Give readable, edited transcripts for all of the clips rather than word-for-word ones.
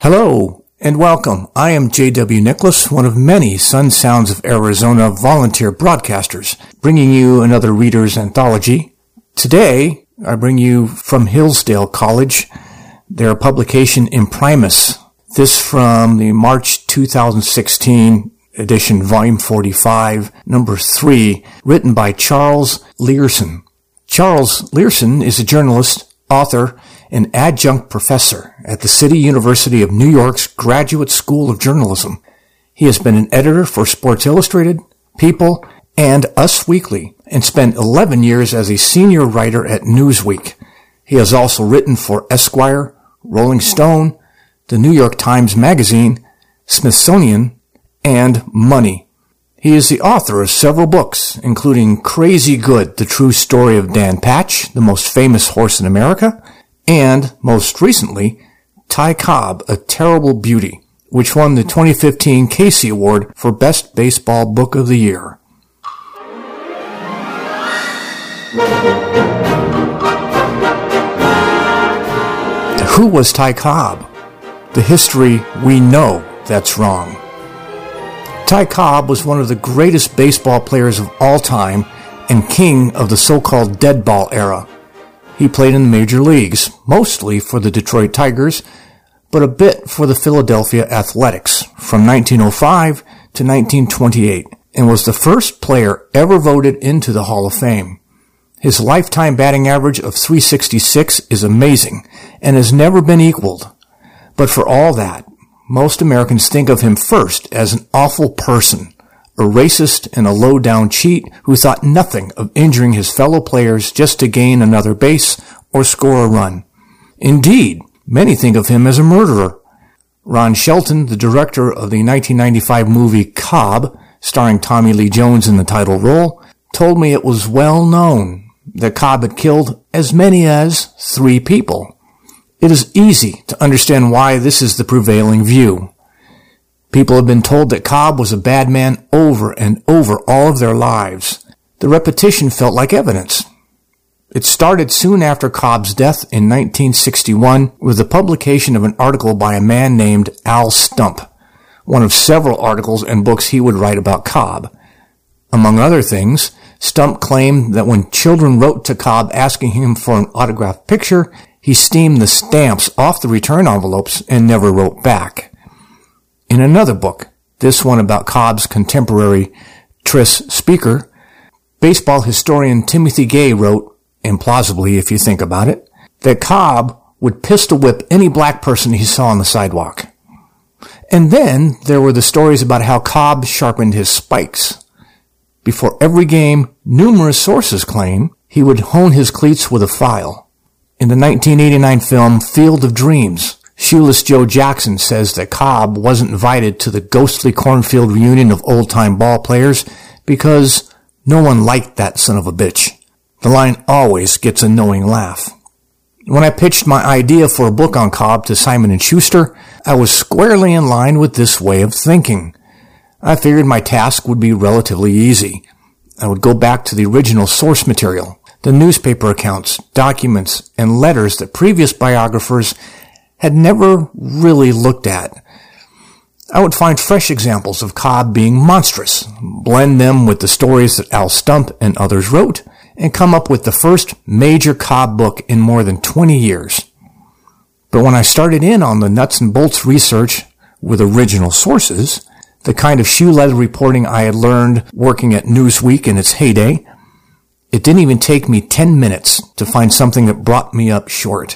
Hello and welcome. I am J.W. Nicholas, one of many Sun Sounds of Arizona volunteer broadcasters, bringing you another Reader's Anthology. Today, I bring you from Hillsdale College, their publication Imprimis. This from the March 2016 edition, volume 45, number 3, written by Charles Learson. Charles Learson is a journalist, author, and adjunct professor at the City University of New York's Graduate School of Journalism. He has been an editor for Sports Illustrated, People, and Us Weekly, and spent 11 years as a senior writer at Newsweek. He has also written for Esquire, Rolling Stone, the New York Times Magazine, Smithsonian, and Money. He is the author of several books, including Crazy Good, the true story of Dan Patch, the most famous horse in America, and, most recently, Ty Cobb, A Terrible Beauty, which won the 2015 Casey Award for Best Baseball Book of the Year. Who was Ty Cobb? The history we know that's wrong. Ty Cobb was one of the greatest baseball players of all time and king of the so-called dead ball era. He played in the major leagues, mostly for the Detroit Tigers, but a bit for the Philadelphia Athletics from 1905 to 1928, and was the first player ever voted into the Hall of Fame. His lifetime batting average of .366 is amazing and has never been equaled. But for all that, most Americans think of him first as an awful person, a racist and a low-down cheat who thought nothing of injuring his fellow players just to gain another base or score a run. Indeed, many think of him as a murderer. Ron Shelton, the director of the 1995 movie Cobb, starring Tommy Lee Jones in the title role, told me it was well known that Cobb had killed as many as 3 people. It is easy to understand why this is the prevailing view. People have been told that Cobb was a bad man over and over all of their lives. The repetition felt like evidence. It started soon after Cobb's death in 1961 with the publication of an article by a man named Al Stump, one of several articles and books he would write about Cobb. Among other things, Stump claimed that when children wrote to Cobb asking him for an autographed picture, he steamed the stamps off the return envelopes and never wrote back. In another book, this one about Cobb's contemporary Tris Speaker, baseball historian Timothy Gay wrote, implausibly if you think about it, that Cobb would pistol whip any black person he saw on the sidewalk. And then there were the stories about how Cobb sharpened his spikes. Before every game, numerous sources claim he would hone his cleats with a file. In the 1989 film Field of Dreams, Shoeless Joe Jackson says that Cobb wasn't invited to the ghostly cornfield reunion of old-time ball players because no one liked that son of a bitch. The line always gets a knowing laugh. When I pitched my idea for a book on Cobb to Simon & Schuster, I was squarely in line with this way of thinking. I figured my task would be relatively easy. I would go back to the original source material, the newspaper accounts, documents, and letters that previous biographers had never really looked at. I would find fresh examples of Cobb being monstrous, blend them with the stories that Al Stump and others wrote, and come up with the first major Cobb book in more than 20 years. But when I started in on the nuts and bolts research with original sources, the kind of shoe-leather reporting I had learned working at Newsweek in its heyday, it didn't even take me 10 minutes to find something that brought me up short.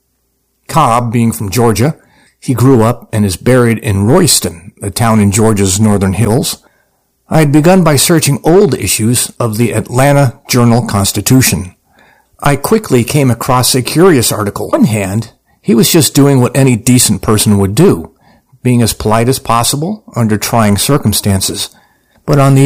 Cobb, being from Georgia, he grew up and is buried in Royston, a town in Georgia's northern hills. I had begun by searching old issues of the Atlanta Journal-Constitution. I quickly came across a curious article. On one hand, he was just doing what any decent person would do, being as polite as possible under trying circumstances. But on the